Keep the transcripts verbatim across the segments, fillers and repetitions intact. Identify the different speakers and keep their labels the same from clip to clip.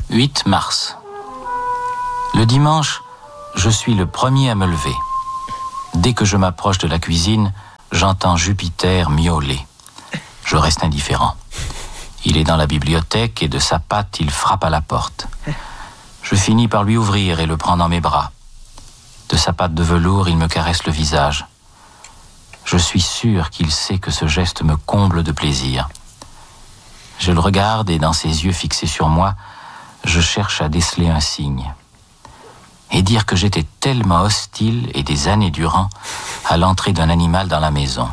Speaker 1: huit mars. Le dimanche, je suis le premier à me lever. Dès que je m'approche de la cuisine, j'entends Jupiter miauler. Je reste indifférent. Il est dans la bibliothèque et de sa patte, il frappe à la porte. Je finis par lui ouvrir et le prendre dans mes bras. De sa patte de velours, il me caresse le visage. Je suis sûr qu'il sait que ce geste me comble de plaisir. Je le regarde et dans ses yeux fixés sur moi, je cherche à déceler un signe. Et dire que j'étais tellement hostile et des années durant à l'entrée d'un animal dans la maison.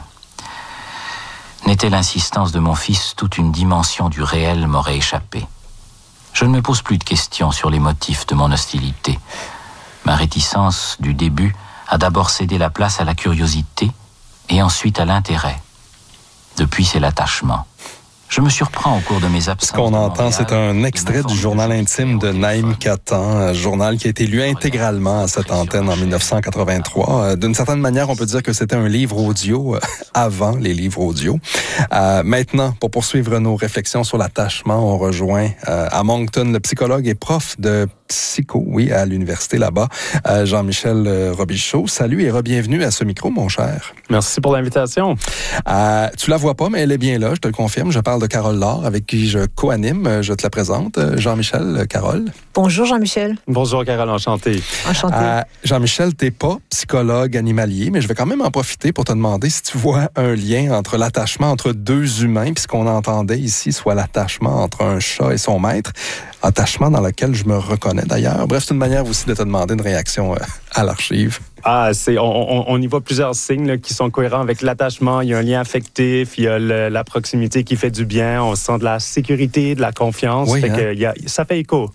Speaker 1: N'était l'insistance de mon fils toute une dimension du réel m'aurait échappé. Je ne me pose plus de questions sur les motifs de mon hostilité. Ma réticence du début a d'abord cédé la place à la curiosité et ensuite à l'intérêt. Depuis, c'est l'attachement. Je me surprends au cours de mes absences.
Speaker 2: Ce qu'on entend, c'est un extrait du journal intime de Naïm Katan, un journal qui a été lu intégralement à cette antenne en dix-neuf cent quatre-vingt-trois. D'une certaine manière, on peut dire que c'était un livre audio avant les livres audio. Euh, maintenant, pour poursuivre nos réflexions sur l'attachement, on rejoint euh, à Moncton le psychologue et prof de psycho, oui, à l'université là-bas, euh, Jean-Michel Robichaud. Salut et re-bienvenue à ce micro, mon cher.
Speaker 3: Merci pour l'invitation.
Speaker 2: Euh, tu la vois pas, mais elle est bien là, je te le confirme. Je parle de Carole Laure, avec qui je co-anime. Je te la présente. Jean-Michel, Carole.
Speaker 4: Bonjour, Jean-Michel.
Speaker 3: Bonjour, Carole, enchanté.
Speaker 4: Enchanté.
Speaker 2: Euh, Jean-Michel, t'es pas psychologue animalier, mais je vais quand même en profiter pour te demander si tu vois un lien entre l'attachement entre deux humains, puis ce qu'on entendait ici, soit l'attachement entre un chat et son maître, attachement dans lequel je me reconnais d'ailleurs. Bref, c'est une manière aussi de te demander une réaction euh, à l'archive.
Speaker 3: Ah, c'est, on, on, on y voit plusieurs signes là, qui sont cohérents avec l'attachement. Il y a un lien affectif, il y a le, la proximité qui fait du bien, on sent de la sécurité, de la confiance.
Speaker 2: Oui,
Speaker 3: fait
Speaker 2: hein?
Speaker 3: que, y a, ça fait écho.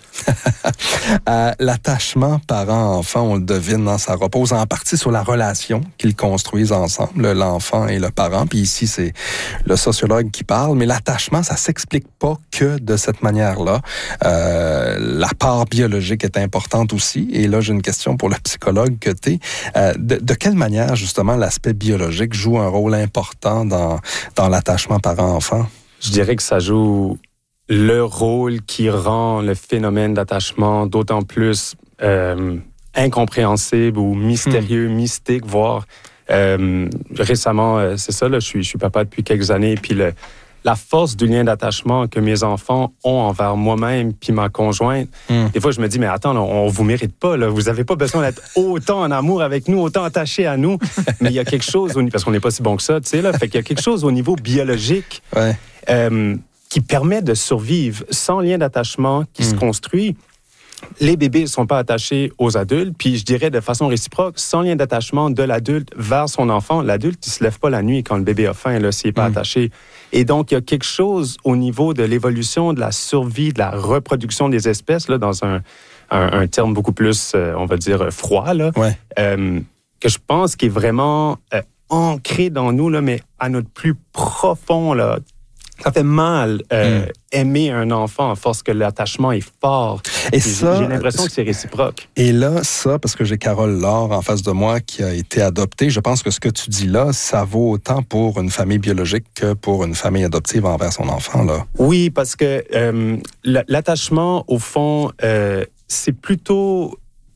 Speaker 2: euh, l'attachement parent-enfant, on le devine, hein, ça repose en partie sur la relation qu'ils construisent ensemble, l'enfant et le parent. Puis ici, c'est le sociologue qui parle. Mais l'attachement, ça s'explique pas que de cette manière-là. Euh, la part biologique est importante aussi. Et là, j'ai une question pour le psychologue que t'es. Euh, de, de quelle manière, justement, l'aspect biologique joue un rôle important dans, dans l'attachement parent-enfant?
Speaker 3: Je dirais que ça joue le rôle qui rend le phénomène d'attachement d'autant plus euh, incompréhensible ou mystérieux, hmm. mystique, voire euh, récemment, euh, c'est ça, là, je suis, je suis papa depuis quelques années, puis le la force du lien d'attachement que mes enfants ont envers moi-même puis ma conjointe. Mm. Des fois, je me dis, mais attends, là, on vous mérite pas. Là. Vous avez pas besoin d'être autant en amour avec nous, autant attaché à nous. Mais il y a quelque chose, au, parce qu'on n'est pas si bon que ça, tu sais, là. Fait qu'il y a quelque chose au niveau biologique
Speaker 2: ouais.
Speaker 3: euh, qui permet de survivre sans lien d'attachement qui mm. se construit. Les bébés ne sont pas attachés aux adultes, puis je dirais de façon réciproque, sans lien d'attachement de l'adulte vers son enfant, l'adulte, il ne se lève pas la nuit quand le bébé a faim, là, s'il n'est pas mmh. attaché. Et donc, il y a quelque chose au niveau de l'évolution, de la survie, de la reproduction des espèces, là, dans un, un, un terme beaucoup plus, euh, on va dire, froid, là,
Speaker 2: ouais.
Speaker 3: euh, que je pense qui est vraiment euh, ancré dans nous, là, mais à notre plus profond, là. Ça fait mal euh, mm. aimer un enfant à force que l'attachement est fort.
Speaker 2: Et ça,
Speaker 3: j'ai l'impression que c'est réciproque.
Speaker 2: Et là, ça, parce que j'ai Carole Laure en face de moi qui a été adoptée, je pense que ce que tu dis là, ça vaut autant pour une famille biologique que pour une famille adoptive envers son enfant, là.
Speaker 3: Oui, parce que euh, l'attachement, au fond, euh, c'est plutôt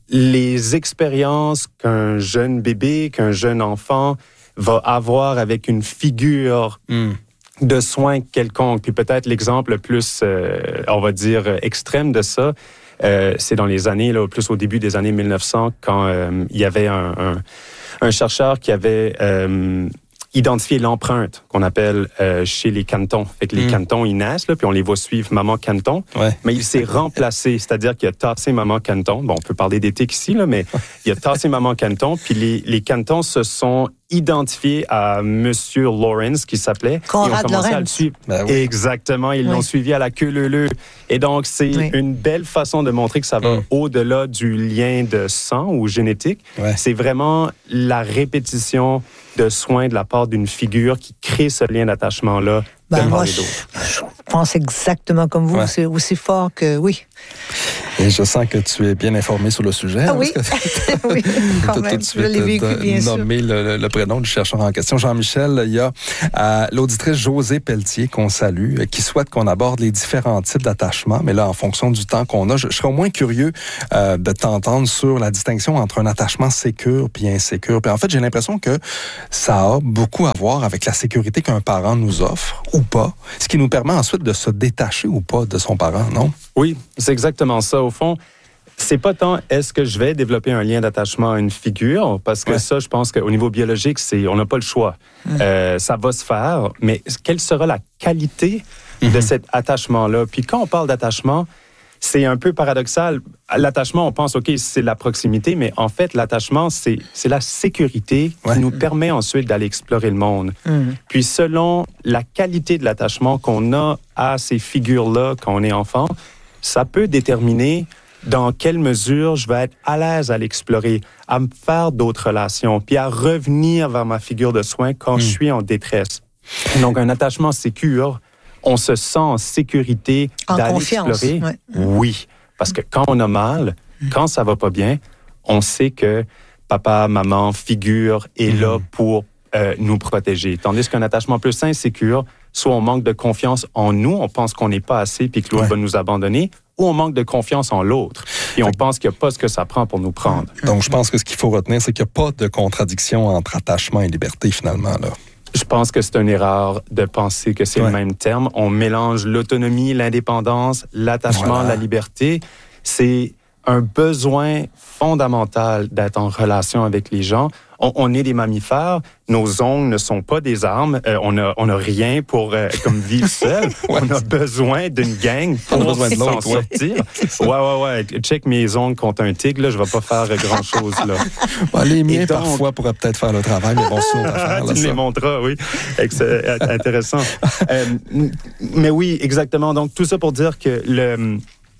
Speaker 3: les expériences qu'un jeune bébé, qu'un jeune enfant va avoir avec une figure mm. de soins quelconques. Puis peut-être l'exemple le plus, euh, on va dire, extrême de ça, euh, c'est dans les années, là, plus au début des années mille neuf cents, quand euh, il y avait un, un, un chercheur qui avait euh, identifié l'empreinte qu'on appelle euh, chez les canetons. Fait que les mmh. canetons, ils naissent, là, puis on les voit suivre maman caneton,
Speaker 2: ouais.
Speaker 3: mais il s'est remplacé, c'est-à-dire qu'il a tassé maman caneton. Bon, on peut parler des tics ici, là, mais il a tassé maman caneton, puis les, les canetons se sont identifié à Monsieur Lawrence, qui s'appelait.
Speaker 4: Conrad Lawrence.
Speaker 3: À le suivre.
Speaker 2: Ben oui.
Speaker 3: Exactement, ils oui. l'ont suivi à la queue leu-leu. Et donc, c'est oui. une belle façon de montrer que ça va mm. au-delà du lien de sang ou génétique.
Speaker 2: Ouais.
Speaker 3: C'est vraiment la répétition de soins de la part d'une figure qui crée ce lien d'attachement-là
Speaker 4: ben
Speaker 3: de part
Speaker 4: moi,
Speaker 3: et d'autre.
Speaker 4: pense exactement comme vous. Ouais. C'est aussi fort que oui.
Speaker 2: Et je sens que tu es bien informé sur le sujet.
Speaker 4: Ah oui, oui, quand même.
Speaker 2: Tout de suite, je l'ai vécu, bien sûr. Nommer le, le prénom du chercheur en question. Jean-Michel, il y a euh, l'auditrice Josée Pelletier, qu'on salue, qui souhaite qu'on aborde les différents types d'attachement, mais là, en fonction du temps qu'on a, je, je serais au moins curieux euh, de t'entendre sur la distinction entre un attachement sécure puis insécure. Puis en fait, j'ai l'impression que ça a beaucoup à voir avec la sécurité qu'un parent nous offre, ou pas, ce qui nous permet ensuite de se détacher ou pas de son parent, non?
Speaker 3: Oui, c'est exactement ça. Au fond, c'est pas tant est-ce que je vais développer un lien d'attachement à une figure, parce que ouais. ça, je pense qu'au niveau biologique, c'est on n'a pas le choix. Mmh. Euh, ça va se faire, mais quelle sera la qualité mmh. de cet attachement-là? Puis quand on parle d'attachement, c'est un peu paradoxal. L'attachement, on pense, OK, c'est la proximité, mais en fait, l'attachement, c'est, c'est la sécurité qui ouais. nous permet ensuite d'aller explorer le monde. Mmh. Puis selon la qualité de l'attachement qu'on a à ces figures-là quand on est enfant, ça peut déterminer dans quelle mesure je vais être à l'aise à l'explorer, à me faire d'autres relations, puis à revenir vers ma figure de soin quand mmh. je suis en détresse. Donc, un attachement sécure, on se sent en sécurité en d'aller confiance, explorer. Ouais. Oui, parce que quand on a mal, mmh. quand ça va pas bien, on sait que papa, maman, figure est mmh. là pour euh, nous protéger. Tandis qu'un attachement plus insécure, soit on manque de confiance en nous, on pense qu'on n'est pas assez puis que l'autre ouais. va nous abandonner, ou on manque de confiance en l'autre et on pense qu'il n'y a pas ce que ça prend pour nous prendre.
Speaker 2: Donc, je pense que ce qu'il faut retenir, c'est qu'il n'y a pas de contradiction entre attachement et liberté, finalement, là.
Speaker 3: Je pense que c'est une erreur de penser que c'est ouais. le même terme. On mélange l'autonomie, l'indépendance, l'attachement, voilà. la liberté. C'est un besoin fondamental d'être en relation avec les gens. On, on est des mammifères, nos ongles ne sont pas des armes, euh, on n'a on a rien pour euh, comme vivre seul. ouais. On a besoin d'une gang pour besoin de s'en sortir. Ouais, ouais, ouais. Check mes ongles contre un tigre, là, je ne vais pas faire grand-chose. Là.
Speaker 2: Bon, les miens, donc, parfois, pourraient peut-être faire le travail, mais bon, c'est une autre affaire.
Speaker 3: Tu me les montreras, oui. C'est intéressant. euh, mais oui, exactement. Donc, tout ça pour dire que le,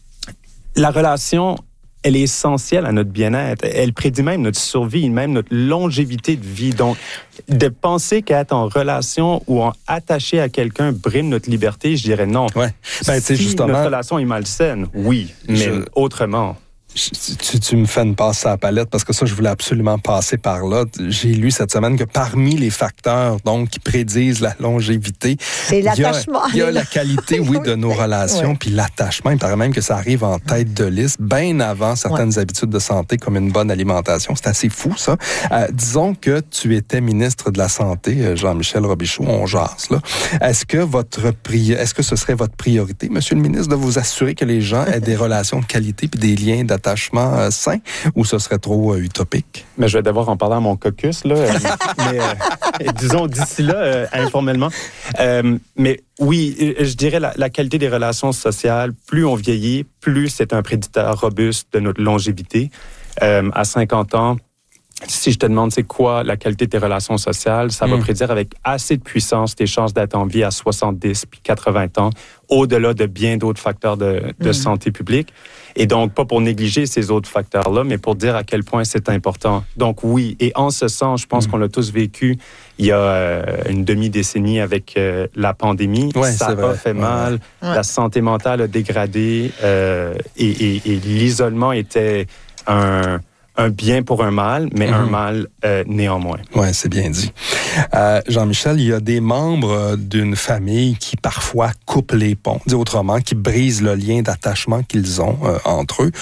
Speaker 3: la relation... elle est essentielle à notre bien-être. Elle prédit même notre survie, même notre longévité de vie. Donc, de penser qu'être en relation ou en attaché à quelqu'un brime notre liberté, je dirais non.
Speaker 2: Ouais. Ben,
Speaker 3: si
Speaker 2: justement,
Speaker 3: notre relation est malsaine, oui, mais je... autrement.
Speaker 2: Tu, tu me fais une passe à la palette parce que ça, je voulais absolument passer par là. J'ai lu cette semaine que parmi les facteurs donc qui prédisent la longévité,
Speaker 4: c'est l'attachement.
Speaker 2: Il y a, il y a la qualité, oui, de nos relations, ouais. puis l'attachement. Il paraît même que ça arrive en tête de liste, bien avant certaines ouais. habitudes de santé comme une bonne alimentation. C'est assez fou, ça. Euh, disons que tu étais ministre de la Santé, Jean-Michel Robichaud, on jase, là. Est-ce que votre pri... est-ce que ce serait votre priorité, Monsieur le ministre, de vous assurer que les gens aient des relations de qualité puis des liens d'attachement attachement euh, sain, ou ce serait trop euh, utopique?
Speaker 3: Mais je vais devoir en parler à mon caucus, là. Euh, mais euh, disons d'ici là, euh, informellement. Euh, mais oui, je dirais la, la qualité des relations sociales, plus on vieillit, plus c'est un prédicteur robuste de notre longévité. Euh, à cinquante ans, si je te demande c'est quoi la qualité de tes relations sociales, ça mmh. va prédire avec assez de puissance tes chances d'être en vie à soixante-dix puis quatre-vingts ans, au-delà de bien d'autres facteurs de, de mmh. santé publique. Et donc, pas pour négliger ces autres facteurs-là, mais pour dire à quel point c'est important. Donc oui, et en ce sens, je pense mmh. qu'on l'a tous vécu il y a euh, une demi-décennie avec euh, la pandémie.
Speaker 2: Ouais,
Speaker 3: ça a fait mal, ouais. la santé mentale a dégradé euh, et, et, et l'isolement était un... un bien pour un mal, mais mmh. un mal euh, néanmoins.
Speaker 2: Oui, c'est bien dit. Euh, Jean-Michel, il y a des membres d'une famille qui parfois coupent les ponts, dit autrement, qui brisent le lien d'attachement qu'ils ont euh, entre eux.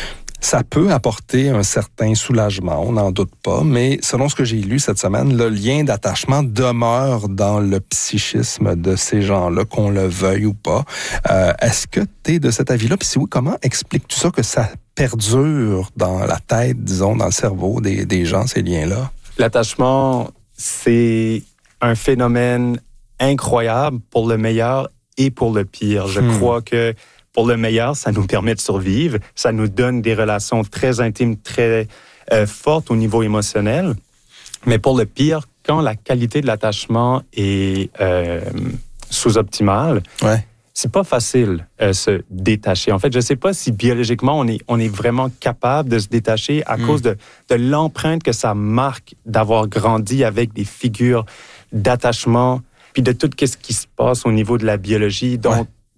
Speaker 2: Ça peut apporter un certain soulagement, on n'en doute pas, mais selon ce que j'ai lu cette semaine, le lien d'attachement demeure dans le psychisme de ces gens-là, qu'on le veuille ou pas. Euh, est-ce que tu es de cet avis-là? Puis si oui, comment expliques-tu ça, que ça perdure dans la tête, disons, dans le cerveau des, des gens, ces liens-là?
Speaker 3: L'attachement, c'est un phénomène incroyable pour le meilleur et pour le pire. Je hmm. crois que pour le meilleur, ça nous permet de survivre. Ça nous donne des relations très intimes, très euh, fortes au niveau émotionnel. Mais pour le pire, quand la qualité de l'attachement est euh, sous-optimale,
Speaker 2: ouais.
Speaker 3: c'est pas facile de euh, se détacher. En fait, je sais pas si biologiquement, on est, on est vraiment capable de se détacher à mm. cause de, de l'empreinte que ça marque d'avoir grandi avec des figures d'attachement, puis de tout ce qui se passe au niveau de la biologie. Donc, ouais.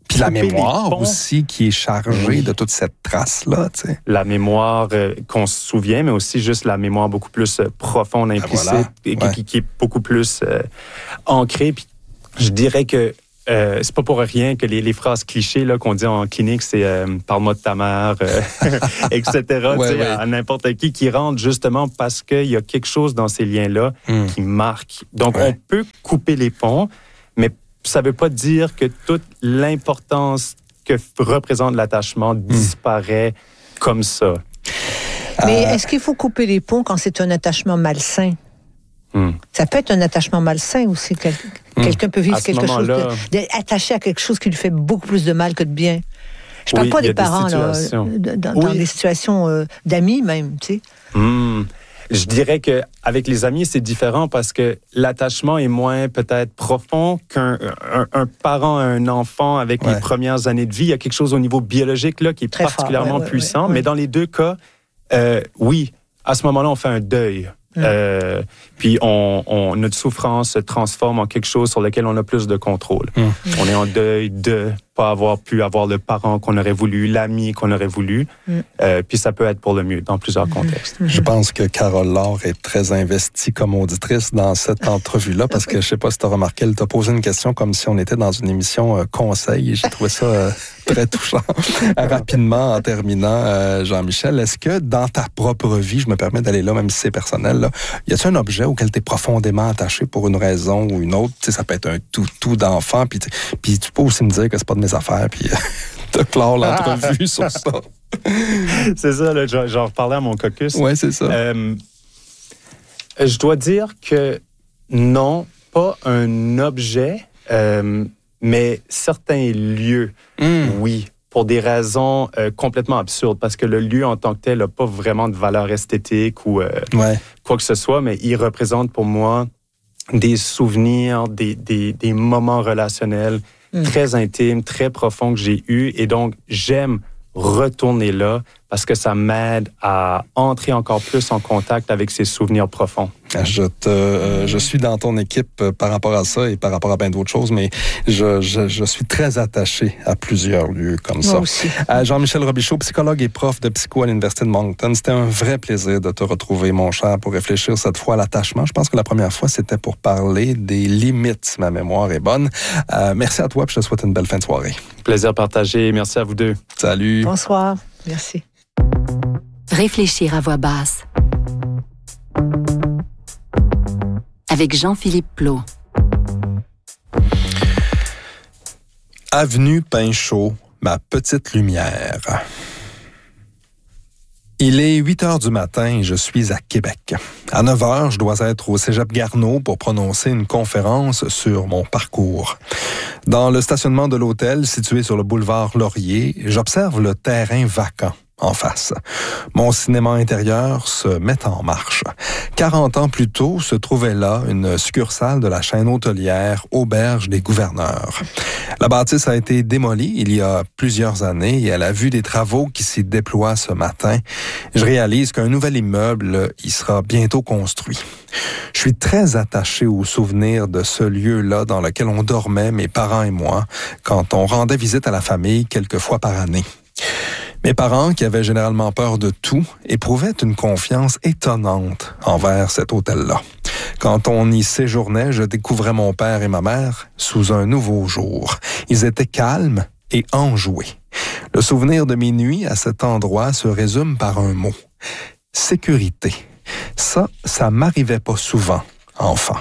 Speaker 2: Puis la mémoire aussi qui est chargée oui. de toute cette trace-là. Tu sais.
Speaker 3: La mémoire euh, qu'on se souvient, mais aussi juste la mémoire beaucoup plus euh, profonde, implicite, ben voilà. et, ouais. qui, qui est beaucoup plus euh, ancrée. Puis je dirais que euh, c'est pas pour rien que les, les phrases clichés là, qu'on dit en clinique, c'est euh, « parle-moi de ta mère euh, », et cetera. Ouais, ouais. À n'importe qui qui rentre justement parce qu'il y a quelque chose dans ces liens-là mm. qui marque. Donc, ouais. on peut couper les ponts, mais ça ne veut pas dire que toute l'importance que représente l'attachement mmh. disparaît comme ça.
Speaker 4: Mais euh... est-ce qu'il faut couper les ponts quand c'est un attachement malsain? Mmh. Ça peut être un attachement malsain aussi. Quel... Mmh. Quelqu'un peut vivre quelque chose, de... attaché à quelque chose qui lui fait beaucoup plus de mal que de bien. Je ne parle oui, pas des parents, des là, dans, dans oui. des situations euh, d'amis même, tu sais.
Speaker 3: Mmh. Je dirais qu'avec les amis, c'est différent parce que l'attachement est moins peut-être profond qu'un un, un parent à un enfant avec ouais. les premières années de vie. Il y a quelque chose au niveau biologique là, qui est Très particulièrement fort, ouais, puissant. Ouais, ouais. Mais dans les deux cas, euh, oui, à ce moment-là, on fait un deuil. Mmh. Euh, puis on, on, notre souffrance se transforme en quelque chose sur lequel on a plus de contrôle. Mmh. On est en deuil de pas avoir pu avoir le parent qu'on aurait voulu, l'ami qu'on aurait voulu. Mmh. Euh, puis ça peut être pour le mieux dans plusieurs mmh. contextes.
Speaker 2: Je pense que Carole Laure est très investie comme auditrice dans cette entrevue-là parce que je sais pas si tu as remarqué, elle t'a posé une question comme si on était dans une émission euh, conseil et j'ai trouvé ça euh, très touchant. Rapidement, en terminant, euh, Jean-Michel, est-ce que dans ta propre vie, je me permets d'aller là, même si c'est personnel, là, y a-t-il un objet auquel tu es profondément attaché pour une raison ou une autre? Tu sais, ça peut être un toutou d'enfant, puis tu peux aussi me dire que c'est pas de mes affaires, puis de clore l'entrevue sur ça.
Speaker 3: C'est ça, là, j'en reparlais à mon caucus.
Speaker 2: Oui, c'est ça.
Speaker 3: Euh, je dois dire que non, pas un objet, euh, mais certains lieux, mm. oui, pour des raisons euh, complètement absurdes, parce que le lieu en tant que tel n'a pas vraiment de valeur esthétique ou euh, ouais. quoi que ce soit, mais il représente pour moi des souvenirs, des, des, des moments relationnels mm. très intimes, très profonds que j'ai eus. Et donc, j'aime retourner là parce que ça m'aide à entrer encore plus en contact avec ces souvenirs profonds.
Speaker 2: Je te, euh, je suis dans ton équipe par rapport à ça et par rapport à bien d'autres choses, mais je, je, je suis très attaché à plusieurs lieux comme ça.
Speaker 4: Moi aussi.
Speaker 2: Euh, Jean-Michel Robichaud, psychologue et prof de psycho à l'Université de Moncton, c'était un vrai plaisir de te retrouver, mon cher, pour réfléchir cette fois à l'attachement. Je pense que la première fois, c'était pour parler des limites, si ma mémoire est bonne. Euh, merci à toi, puis je te souhaite une belle fin de soirée.
Speaker 3: Plaisir partagé. Merci à vous deux.
Speaker 2: Salut.
Speaker 4: Bonsoir. Merci.
Speaker 5: Réfléchir à voix basse. Avec Jean-Philippe Plot.
Speaker 2: Avenue Pinchot, ma petite lumière. Il est huit heures du matin et je suis à Québec. À neuf heures, je dois être au Cégep Garneau pour prononcer une conférence sur mon parcours. Dans le stationnement de l'hôtel, situé sur le boulevard Laurier, j'observe le terrain vacant en face. Mon cinéma intérieur se met en marche. quarante ans plus tôt, se trouvait là une succursale de la chaîne hôtelière Auberge des Gouverneurs. La bâtisse a été démolie il y a plusieurs années et à la vue des travaux qui s'y déploient ce matin, je réalise qu'un nouvel immeuble y sera bientôt construit. Je suis très attaché au souvenir de ce lieu-là dans lequel on dormait, mes parents et moi, quand on rendait visite à la famille quelques fois par année. Mes parents, qui avaient généralement peur de tout, éprouvaient une confiance étonnante envers cet hôtel-là. Quand on y séjournait, je découvrais mon père et ma mère sous un nouveau jour. Ils étaient calmes et enjoués. Le souvenir de mes nuits à cet endroit se résume par un mot. Sécurité. Ça, ça m'arrivait pas souvent, enfant.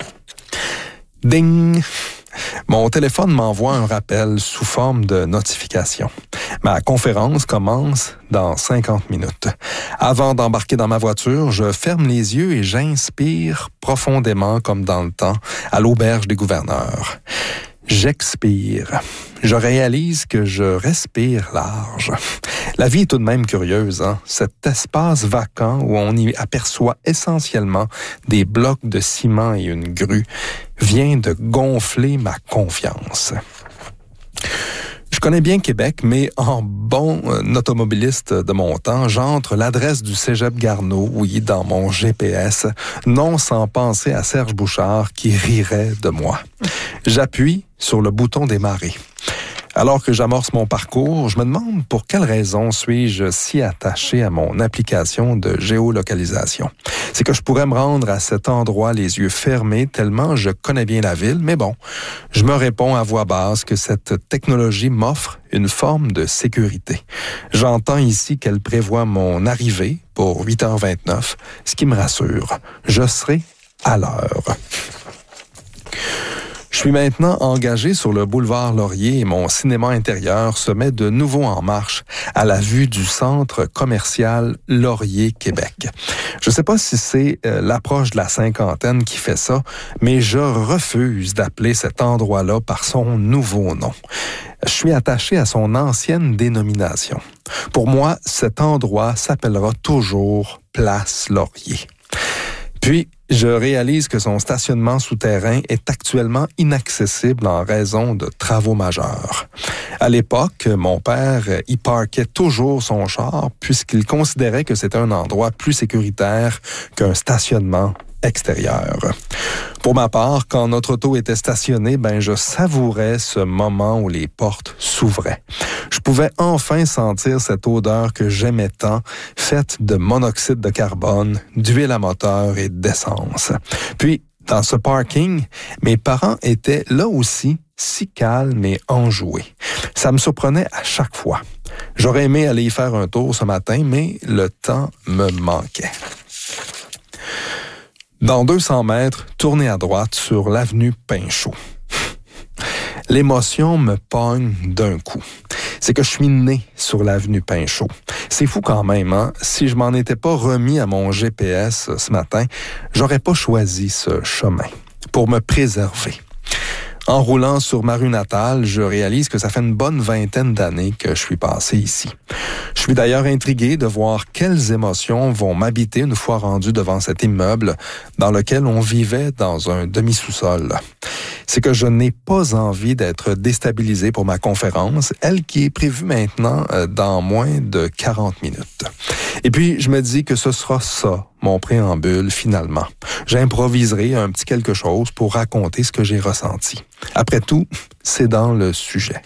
Speaker 2: Ding! Mon téléphone m'envoie un rappel sous forme de notification. Ma conférence commence dans cinquante minutes. Avant d'embarquer dans ma voiture, je ferme les yeux et j'inspire profondément comme dans le temps à l'Auberge des Gouverneurs. J'expire. Je réalise que je respire large. La vie est tout de même curieuse, hein? Cet espace vacant où on y aperçoit essentiellement des blocs de ciment et une grue vient de gonfler ma confiance. Je connais bien Québec, mais en bon automobiliste de mon temps, j'entre l'adresse du Cégep Garneau, oui, dans mon G P S, non sans penser à Serge Bouchard qui rirait de moi. J'appuie sur le bouton démarrer. Alors que j'amorce mon parcours, je me demande pour quelle raison suis-je si attaché à mon application de géolocalisation. C'est que je pourrais me rendre à cet endroit les yeux fermés tellement je connais bien la ville, mais bon, je me réponds à voix basse que cette technologie m'offre une forme de sécurité. J'entends ici qu'elle prévoit mon arrivée pour huit heures vingt-neuf, ce qui me rassure. Je serai à l'heure. Je suis maintenant engagé sur le boulevard Laurier et mon cinéma intérieur se met de nouveau en marche à la vue du centre commercial Laurier Québec. Je ne sais pas si c'est euh, l'approche de la cinquantaine qui fait ça, mais je refuse d'appeler cet endroit-là par son nouveau nom. Je suis attaché à son ancienne dénomination. Pour moi, cet endroit s'appellera toujours Place Laurier. Puis, je réalise que son stationnement souterrain est actuellement inaccessible en raison de travaux majeurs. À l'époque, mon père y parquait toujours son char puisqu'il considérait que c'était un endroit plus sécuritaire qu'un stationnement extérieur. Pour ma part, quand notre auto était stationnée, ben je savourais ce moment où les portes s'ouvraient. Je pouvais enfin sentir cette odeur que j'aimais tant, faite de monoxyde de carbone, d'huile à moteur et d'essence. Puis, dans ce parking, mes parents étaient là aussi si calmes et enjoués. Ça me surprenait à chaque fois. J'aurais aimé aller y faire un tour ce matin, mais le temps me manquait. Dans deux cents mètres, tournez à droite sur l'avenue Pinchot. L'émotion me pogne d'un coup. C'est que je suis né sur l'avenue Pinchot. C'est fou quand même, hein? Si je m'en étais pas remis à mon G P S ce matin, j'aurais pas choisi ce chemin pour me préserver. En roulant sur ma rue natale, je réalise que ça fait une bonne vingtaine d'années que je suis passé ici. Je suis d'ailleurs intrigué de voir quelles émotions vont m'habiter une fois rendu devant cet immeuble dans lequel on vivait dans un demi-sous-sol. C'est que je n'ai pas envie d'être déstabilisé pour ma conférence, elle qui est prévue maintenant dans moins de quarante minutes. Et puis, je me dis que ce sera ça, mon préambule, finalement. J'improviserai un petit quelque chose pour raconter ce que j'ai ressenti. Après tout, c'est dans le sujet.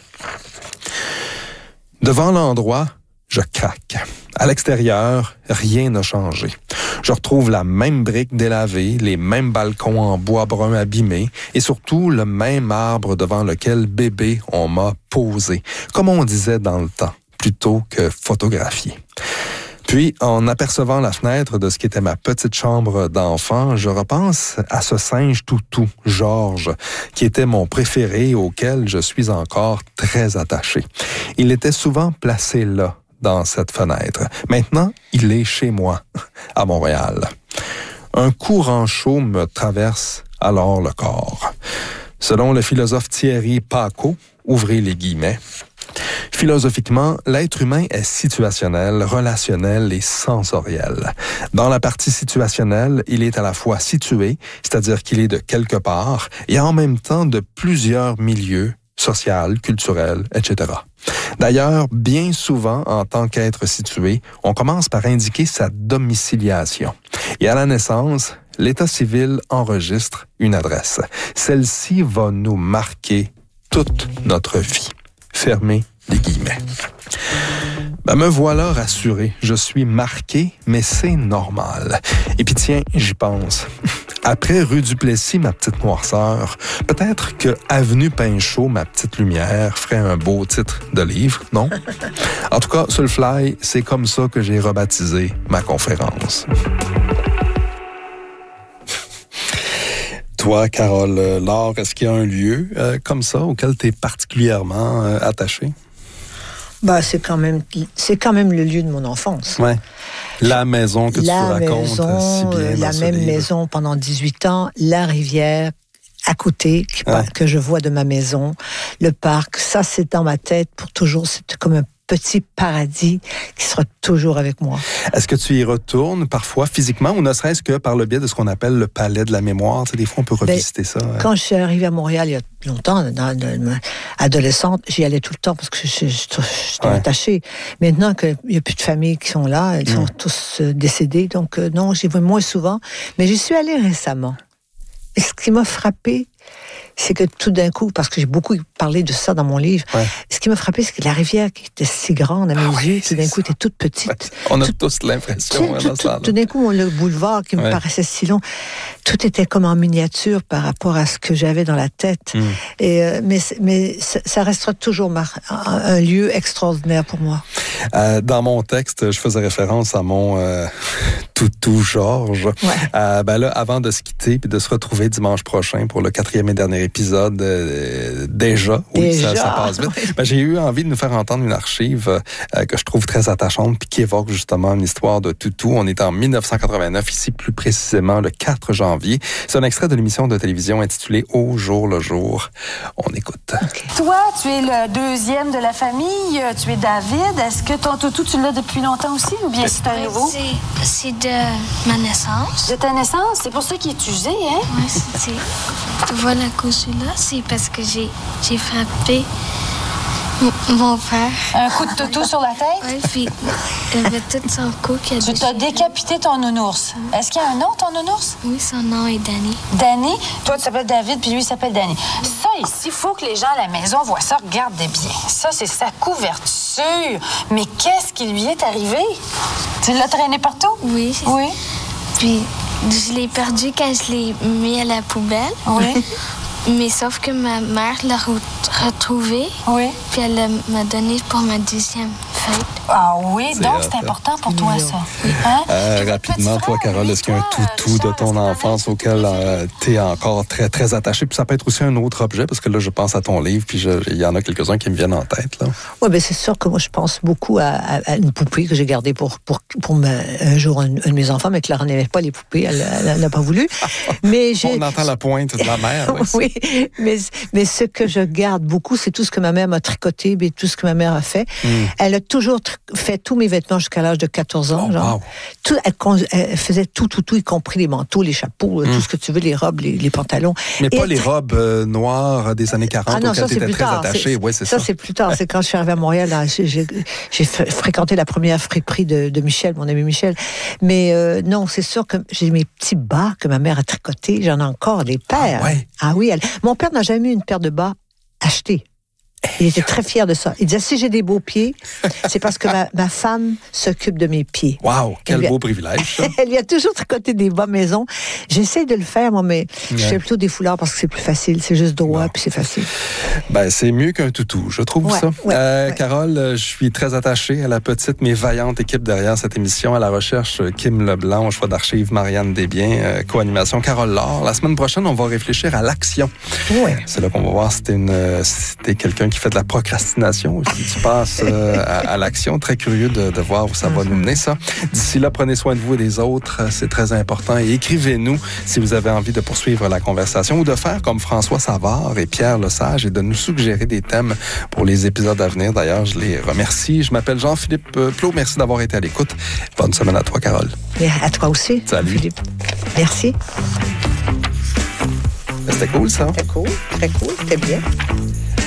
Speaker 2: Devant l'endroit, je craque. À l'extérieur, rien n'a changé. Je retrouve la même brique délavée, les mêmes balcons en bois brun abîmés et surtout le même arbre devant lequel bébé on m'a posé, comme on disait dans le temps, plutôt que photographié. Puis, en apercevant la fenêtre de ce qui était ma petite chambre d'enfant, je repense à ce singe toutou, Georges, qui était mon préféré auquel je suis encore très attaché. Il était souvent placé là, dans cette fenêtre. Maintenant, il est chez moi, à Montréal. Un courant chaud me traverse alors le corps. Selon le philosophe Thierry Paco, ouvrez les guillemets, philosophiquement, l'être humain est situationnel, relationnel et sensoriel. Dans la partie situationnelle, il est à la fois situé, c'est-à-dire qu'il est de quelque part, et en même temps de plusieurs milieux, social, culturel, et cetera. D'ailleurs, bien souvent, en tant qu'être situé, on commence par indiquer sa domiciliation. Et à la naissance, l'état civil enregistre une adresse. Celle-ci va nous marquer toute notre vie. Fermez les guillemets. Ben, me voilà rassuré. Je suis marqué, mais c'est normal. Et puis tiens, j'y pense. Après rue Duplessis, ma petite noirceur, peut-être que Avenue Pinchot, ma petite lumière, ferait un beau titre de livre, non? En tout cas, sur le fly, c'est comme ça que j'ai rebaptisé ma conférence. Toi, Carole Laure, est-ce qu'il y a un lieu euh, comme ça auquel tu es particulièrement euh, attaché?
Speaker 4: Bah, c'est quand même, c'est quand même le lieu de mon enfance.
Speaker 2: Ouais. La maison que
Speaker 4: la
Speaker 2: tu racontes
Speaker 4: maison,
Speaker 2: si bien
Speaker 4: euh,
Speaker 2: dans
Speaker 4: la
Speaker 2: ce
Speaker 4: même
Speaker 2: livre.
Speaker 4: maison pendant dix-huit ans, la rivière à côté qui,
Speaker 2: Ouais.
Speaker 4: que je vois de ma maison, le parc, ça c'est dans ma tête pour toujours, c'est comme un petit paradis qui sera toujours avec moi.
Speaker 2: Est-ce que tu y retournes parfois physiquement ou ne serait-ce que par le biais de ce qu'on appelle le palais de la mémoire? Tu sais, des fois, on peut revisiter
Speaker 4: ben,
Speaker 2: ça. Ouais.
Speaker 4: Quand je suis arrivée à Montréal il y a longtemps, dans, dans, dans, adolescente, j'y allais tout le temps parce que je, je, je, j'étais
Speaker 2: Ouais.
Speaker 4: attachée. Maintenant qu'il n'y a plus de familles qui sont là, ils sont
Speaker 2: Mm.
Speaker 4: tous euh, décédés, donc euh, non, j'y vais moins souvent. Mais j'y suis allée récemment. ce qui m'a frappé, c'est que tout d'un coup, parce que j'ai beaucoup parlé de ça dans mon livre, ouais. ce qui m'a frappé, c'est que la rivière qui était si grande à mes ah yeux, oui, tout d'un coup, ça. était toute petite. Ouais.
Speaker 2: On a
Speaker 4: tout,
Speaker 2: tous l'impression.
Speaker 4: Tout, tout, tout, tout d'un coup, le boulevard qui ouais. me paraissait si long, tout était comme en miniature par rapport à ce que j'avais dans la tête. Mm. Et, euh, mais mais ça, ça restera toujours mar- un, un lieu extraordinaire pour moi.
Speaker 2: Euh, dans mon texte, je faisais référence à mon euh, toutou Georges. Ouais. Euh, ben là, avant de se quitter puis de se retrouver dimanche prochain pour le quatrième et dernier épisode, euh, déjà, oui,
Speaker 4: déjà.
Speaker 2: Ça, ça passe vite. Oui. Ben, j'ai eu envie de nous faire entendre une archive euh, que je trouve très attachante puis qui évoque justement une histoire de toutou. On est en dix-neuf cent quatre-vingt-neuf, ici plus précisément le quatre janvier. C'est un extrait de l'émission de télévision intitulée Au jour le jour. On écoute.
Speaker 6: Okay. Toi, tu es le deuxième de la famille, tu es David. Est-ce que ton toutou, tu l'as depuis longtemps aussi ou bien c'est un nouveau?
Speaker 7: C'est, c'est de ma naissance.
Speaker 6: De ta naissance? C'est pour ça qu'il est usé, hein?
Speaker 7: Oui, c'est... Tu vois la couche-là, c'est parce que j'ai, j'ai frappé m- mon père.
Speaker 6: Un coup de toutou sur la tête?
Speaker 7: Oui, puis il avait tout son cou qui a
Speaker 6: Tu t'as décapité ton nounours. Mm. Est-ce qu'il y a un nom, ton nounours?
Speaker 7: Oui, son nom est Danny.
Speaker 6: Danny? Toi, tu t'appelles David, puis lui, il s'appelle Danny. Mm. Ça, ici, il faut que les gens à la maison voient ça, regardent bien. Ça, c'est sa couverture. Mais qu'est-ce qui lui est arrivé? Tu l'as traîné partout?
Speaker 7: Oui.
Speaker 6: Oui.
Speaker 7: Puis... Je l'ai perdu quand je l'ai mis à la poubelle.
Speaker 6: Oui.
Speaker 7: Mais sauf que ma mère l'a re- retrouvé.
Speaker 6: Oui.
Speaker 7: Puis elle m'a donné pour ma deuxième fête.
Speaker 6: Ah oui, c'est donc c'est important pour toi, ça. Hein?
Speaker 2: Euh, rapidement, toi, Carole, est-ce qu'il y a un toutou de ton enfance auquel euh, tu es encore très, très attaché? Puis ça peut être aussi un autre objet, parce que là, je pense à ton livre, puis il y en a quelques-uns qui me viennent en tête.
Speaker 4: Oui, bien, c'est sûr que moi, je pense beaucoup à, à, à une poupée que j'ai gardée pour, pour, pour ma, un jour un, un de mes enfants, mais Clara n'aimait pas les poupées, elle n'a pas voulu. Mais j'ai...
Speaker 2: On entend la pointe de la mère.
Speaker 4: Oui, mais, mais ce que je garde beaucoup, c'est tout ce que ma mère m'a tricoté, mais tout ce que ma mère a fait. Mm. Elle a toujours tri- fait tous mes vêtements jusqu'à l'âge de quatorze ans.
Speaker 2: Oh,
Speaker 4: genre.
Speaker 2: Wow.
Speaker 4: Tout, elle, elle faisait tout, tout, tout, y compris les manteaux, les chapeaux, mm. tout ce que tu veux, les robes, les, les pantalons.
Speaker 2: Mais
Speaker 4: Et
Speaker 2: pas
Speaker 4: elle...
Speaker 2: les robes euh, noires des années quarante
Speaker 4: ah non,
Speaker 2: auxquelles tu étais très
Speaker 4: tard.
Speaker 2: attachée. Ouais, c'est ça,
Speaker 4: ça, c'est plus tard. C'est quand je suis arrivée à Montréal, là, j'ai, j'ai, j'ai fréquenté la première friperie de, de Michel, mon ami Michel. Mais euh, non, c'est sûr que j'ai mes petits bas que ma mère a tricotés. J'en ai encore des paires.
Speaker 2: Ah, ouais.
Speaker 4: ah oui, elle... mon père n'a jamais eu une paire de bas achetée. Il était très fier de ça. Il disait, si j'ai des beaux pieds, c'est parce que ma, ma femme s'occupe de mes pieds.
Speaker 2: Wow, quel
Speaker 4: a,
Speaker 2: beau privilège, ça.
Speaker 4: Elle lui a toujours tricoté des bas maison. J'essaie de le faire, moi, mais ouais. je fais plutôt des foulards parce que c'est plus facile. C'est juste droit, bon. Puis c'est facile.
Speaker 2: Ben, c'est mieux qu'un toutou, je trouve
Speaker 4: ouais,
Speaker 2: ça.
Speaker 4: Ouais,
Speaker 2: euh,
Speaker 4: ouais.
Speaker 2: Carole, je suis très attaché à la petite mais vaillante équipe derrière cette émission, à la recherche Kim Leblanc, au choix d'archives Marianne Desbiens, euh, co-animation Carole Laure. La semaine prochaine, on va réfléchir à l'action.
Speaker 4: Ouais.
Speaker 2: C'est là qu'on va voir si t'es, une, si t'es quelqu'un qui fait de la procrastination ou si tu passes euh, à, à l'action. Très curieux de, de voir où ça va nous mener, ça. D'ici là, prenez soin de vous et des autres. C'est très important. Et écrivez-nous si vous avez envie de poursuivre la conversation ou de faire comme François Savard et Pierre Lesage et de nous suggérer des thèmes pour les épisodes à venir. D'ailleurs, je les remercie. Je m'appelle Jean-Philippe Plot. Merci d'avoir été à l'écoute. Bonne semaine à toi, Carole.
Speaker 4: Et à toi aussi.
Speaker 2: Salut.
Speaker 4: Philippe. Merci.
Speaker 2: C'était cool, ça.
Speaker 4: C'était cool. Très cool. C'était bien.